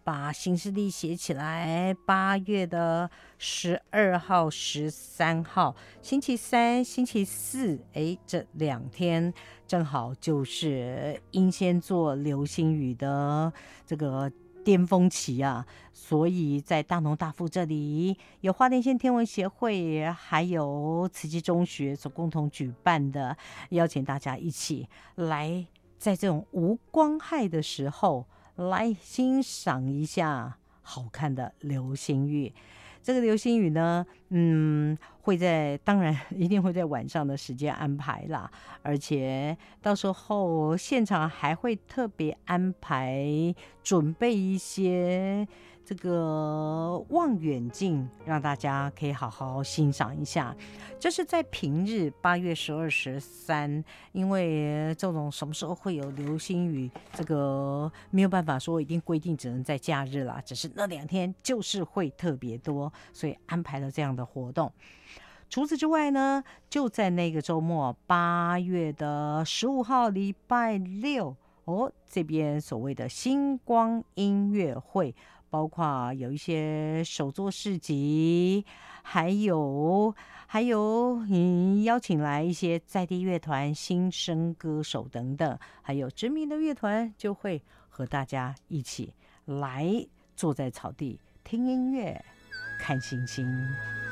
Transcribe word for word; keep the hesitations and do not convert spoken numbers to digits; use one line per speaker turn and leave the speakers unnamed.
把行事历写起来。八月的十二号、十三号，星期三、星期四，哎，这两天正好就是英仙座流星雨的这个巅峰期啊，所以在大农大富这里有花莲县天文协会还有慈济中学所共同举办的，邀请大家一起来在这种无光害的时候来欣赏一下好看的流星雨。这个流星雨呢，嗯，会在当然一定会在晚上的时间安排啦，而且到时候现场还会特别安排准备一些这个望远镜，让大家可以好好欣赏一下。这是在平日八月十二、十三，因为这种什么时候会有流星雨，这个没有办法说一定规定只能在假日啦，只是那两天就是会特别多，所以安排了这样的活动。除此之外呢，就在那个周末，八月的十五号，礼拜六哦，这边所谓的星光音乐会，包括有一些手作市集，还有还有嗯，邀请来一些在地乐团、新生歌手等等，还有知名的乐团就会和大家一起来坐在草地听音乐、看星星。